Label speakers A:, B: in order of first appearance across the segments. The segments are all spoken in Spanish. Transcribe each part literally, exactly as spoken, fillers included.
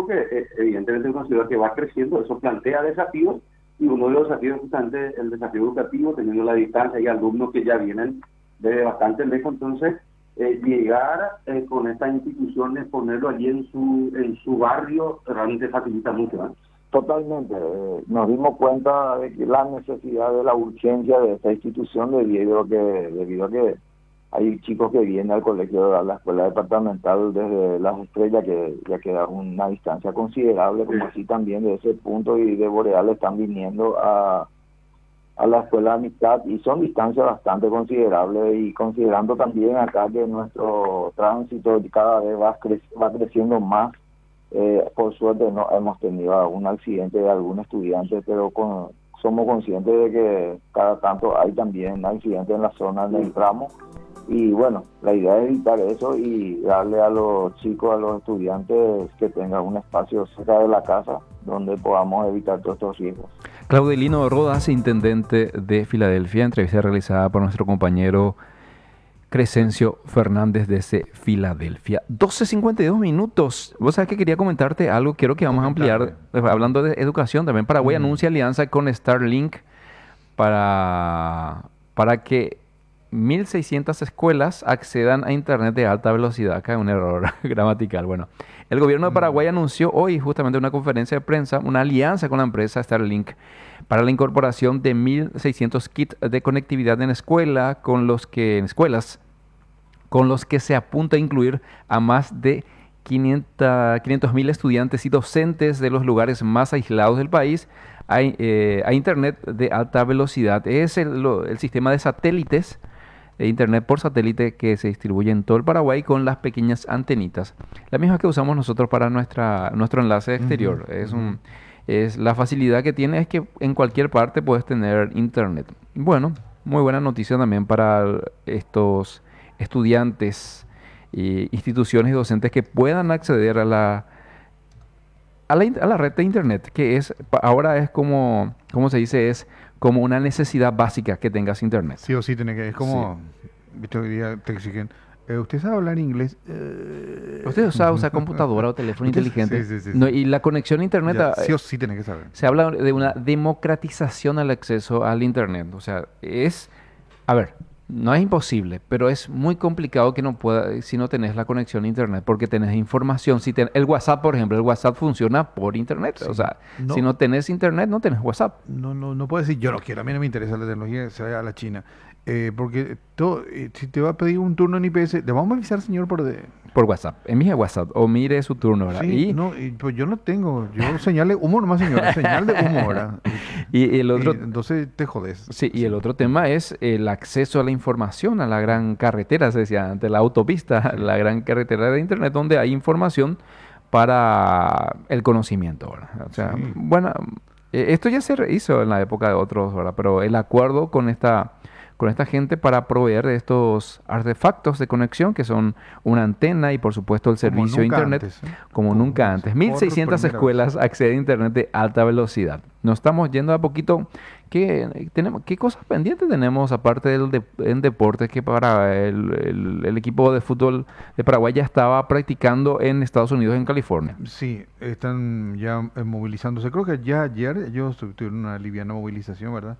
A: que eh, evidentemente una ciudad que va creciendo, eso plantea desafíos, y uno de los desafíos es justamente el desafío educativo, teniendo la distancia y alumnos que ya vienen de bastante lejos. Entonces eh, llegar eh, con estas instituciones, ponerlo allí en su en su barrio, realmente facilita mucho, ¿eh?
B: Totalmente. Eh, nos dimos cuenta de que la necesidad de la urgencia de esta institución debido a que, debido a que hay chicos que vienen al colegio, a la escuela departamental desde Las Estrellas, que ya queda una distancia considerable, como así también de ese punto y de Boreal están viniendo a, a la escuela de Amistad, y son distancias bastante considerables, y considerando también acá que nuestro tránsito cada vez va, cre va creciendo más. Eh, por suerte no hemos tenido algún accidente de algún estudiante, pero con, somos conscientes de que cada tanto hay también accidentes en la zona donde entramos. Y bueno, la idea es evitar eso y darle a los chicos, a los estudiantes, que tengan un espacio cerca de la casa donde podamos evitar todos estos riesgos.
C: Claudelino Rodas, intendente de Filadelfia, entrevista realizada por nuestro compañero Crescencio Fernández desde Filadelfia. doce cincuenta y dos minutos. Vos sabés que quería comentarte algo, quiero que vamos a ampliar, hablando de educación también. Paraguay mm. anuncia alianza con Starlink para, para que mil seiscientas escuelas accedan a internet de alta velocidad. Acá hay un error gramatical. Bueno, el gobierno de Paraguay anunció hoy, justamente en una conferencia de prensa, una alianza con la empresa Starlink para la incorporación de mil seiscientos kits de conectividad en escuela, con los que en escuelas, con los que se apunta a incluir a más de quinientos mil estudiantes y docentes de los lugares más aislados del país a, eh, a internet de alta velocidad. Es el, lo, el sistema de satélites, de internet por satélite, que se distribuye en todo el Paraguay con las pequeñas antenitas, la misma que usamos nosotros para nuestra nuestro enlace exterior. Uh-huh, es uh-huh. un es la facilidad que tiene es que en cualquier parte puedes tener internet. Bueno, muy buena noticia también para estos estudiantes e instituciones y docentes que puedan acceder a la a la, a la red de internet, que es ahora es como como se dice es como una necesidad básica que tengas internet.
D: Sí o sí tiene que, es como, sí. Hoy día te exigen, eh, ¿usted sabe hablar inglés? Eh...
C: ¿Usted sabe usar computadora o teléfono inteligente?
D: Sí, sí, sí,
C: no,
D: sí.
C: Y la conexión a internet...
D: Ya, sí o sí tiene que saber.
C: Se habla de una democratización al acceso al internet. O sea, es... A ver, no es imposible, pero es muy complicado que no pueda, si no tenés la conexión a internet, porque tenés información. Si ten, el WhatsApp, por ejemplo, el WhatsApp funciona por internet. Sí. O sea, no, si no tenés internet, no tenés WhatsApp.
D: No, no, no puedes decir yo no quiero, a mí no me interesa la tecnología, se vaya a la China. Eh, porque todo, eh, si te va a pedir un turno en I P S, le vamos a avisar, señor, por de...
C: por WhatsApp. Envíe WhatsApp o mire su turno, ¿verdad?
D: Sí,
C: y...
D: no, y, pues yo no tengo, yo señal de humo nomás, señor, señal de humo, ¿verdad?
C: y el otro...
D: Y entonces te jodes.
C: Sí, y el otro tema es el acceso a la información, a la gran carretera, se decía antes, la autopista, sí. La gran carretera de internet, donde hay información para el conocimiento, ¿verdad? O sea, sí. Bueno, esto ya se hizo en la época de otros, ¿verdad? Pero el acuerdo con esta... con esta gente para proveer de estos artefactos de conexión, que son una antena y por supuesto el servicio de internet, antes, ¿eh? como, como nunca antes. mil seiscientas escuelas vez. acceden a internet de alta velocidad. Nos estamos yendo a poquito. ¿Qué, tenemos, ¿qué cosas pendientes tenemos aparte del de, en deportes? Que para el, el, el equipo de fútbol de Paraguay ya estaba practicando en Estados Unidos, en California.
D: Sí, están ya movilizándose. Creo que ya ayer ellos tuvieron una liviana movilización, ¿verdad?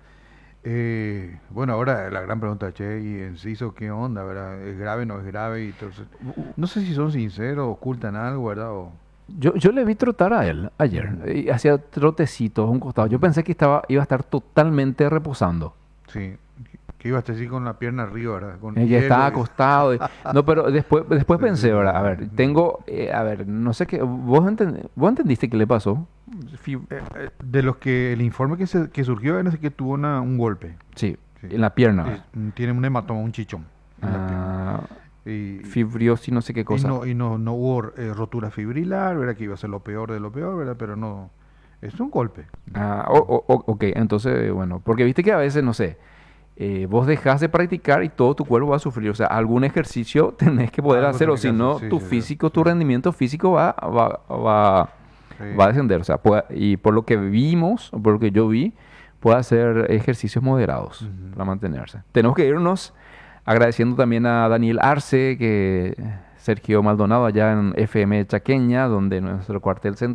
D: Eh, bueno, ahora la gran pregunta, che, y Enciso, ¿qué onda, verdad? ¿Es grave, no es grave? Y entonces, no sé si son sinceros, ocultan algo, ¿verdad? O...
C: Yo, yo le vi trotar a él ayer, y hacía trotecitos a un costado. Yo pensé que estaba iba a estar totalmente reposando.
D: Sí, que iba a estar así con la pierna arriba, ¿verdad? Con
C: Ella estaba acostado. Y, no, pero después después pensé, ¿verdad? A ver, tengo, eh, a ver, no sé qué, ¿vos, entend, ¿vos entendiste qué le pasó?
D: Eh, eh, de los que, el informe que, se, que surgió es que tuvo una, un golpe.
C: Sí, sí, en la pierna.
D: Sí, tiene un hematoma, un chichón.
C: Ah, y, fibriosis, no sé qué cosa.
D: Y no, y no, no hubo eh, rotura fibrilar, ¿verdad? Que iba a ser lo peor de lo peor, ¿verdad? Pero no, es un golpe.
C: Ah, o, o, ok, entonces, bueno, porque viste que a veces, no sé, eh, vos dejás de practicar y todo tu cuerpo va a sufrir. O sea, algún ejercicio tenés que poder ah, hacer, o si no, sí, tu sí, físico, sí, tu sí. rendimiento físico va, va, va, sí. va a descender. O sea, puede, y por lo que vimos, por lo que yo vi, puede hacer ejercicios moderados uh-huh. para mantenerse. Tenemos que irnos agradeciendo también a Daniel Arce, que Sergio Maldonado allá en F M Chaqueña, donde nuestro cuartel central